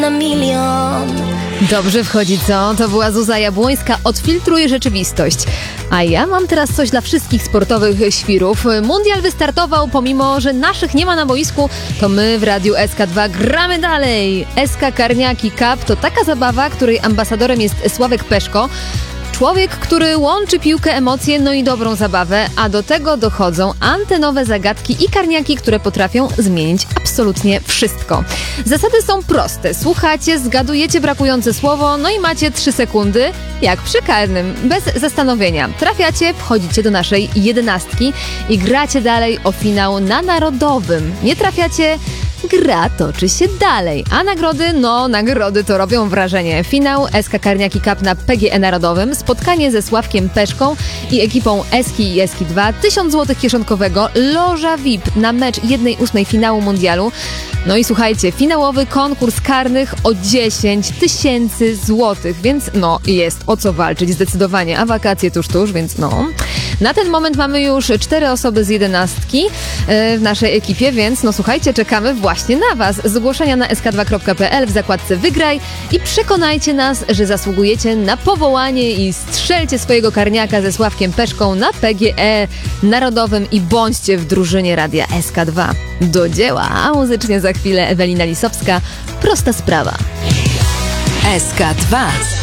na milion. Dobrze wchodzi, co? To była Zuza Jabłońska, Odfiltruj rzeczywistość. A ja mam teraz coś dla wszystkich sportowych świrów. Mundial wystartował, pomimo że naszych nie ma na boisku, to my w Radiu SK2 gramy dalej. SK Karniaki Cup to taka zabawa, której ambasadorem jest Sławek Peszko. Człowiek, który łączy piłkę, emocje, no i dobrą zabawę, a do tego dochodzą antenowe zagadki i karniaki, które potrafią zmienić absolutnie wszystko. Zasady są proste. Słuchacie, zgadujecie brakujące słowo, no i macie 3 sekundy, jak przy karnym, bez zastanowienia. Trafiacie, wchodzicie do naszej 11 i gracie dalej o finał na Narodowym. Nie trafiacie, gra toczy się dalej, a nagrody, no nagrody to robią wrażenie. Finał SK Karniaki Cup na PGE Narodowym, spotkanie ze Sławkiem Peszką i ekipą Eski i Eski 2, 1000 zł kieszonkowego, loża VIP na mecz 1/8 finału mundialu. No i słuchajcie, finałowy konkurs karnych o 10 000 złotych, więc no jest o co walczyć zdecydowanie, a wakacje tuż, więc no. Na ten moment mamy już 4 osoby z 11 w naszej ekipie, więc no słuchajcie, czekamy właśnie na Was. Zgłoszenia na sk2.pl w zakładce Wygraj i przekonajcie nas, że zasługujecie na powołanie i strzelcie swojego karniaka ze Sławkiem Peszką na PGE Narodowym i bądźcie w drużynie Radia SK2. Do dzieła, a muzycznie za chwilę Ewelina Lisowska. Prosta sprawa. SK2.